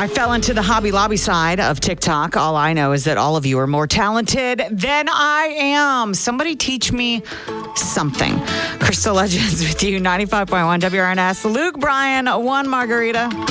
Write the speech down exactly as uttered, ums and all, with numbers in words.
I fell into the Hobby Lobby side of TikTok. All I know is that all of you are more talented than I am. Somebody teach me something. Crystal Legends with you, ninety-five point one W R N S. Luke Bryan, one margarita.